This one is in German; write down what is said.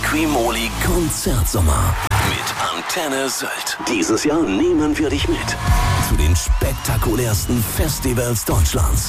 Quimoli Konzertsommer mit Antenne Sylt. Dieses Jahr nehmen wir dich mit zu den spektakulärsten Festivals Deutschlands.